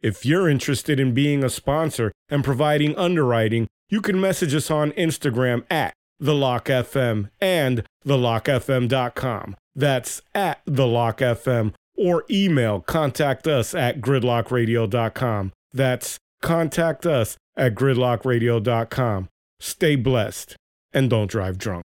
If you're interested in being a sponsor and providing underwriting, you can message us on Instagram at TheLockFM and TheLockFM.com. That's at TheLockFM, or email contact us at GridlockRadio.com. That's contact us at GridlockRadio.com. Stay blessed and don't drive drunk.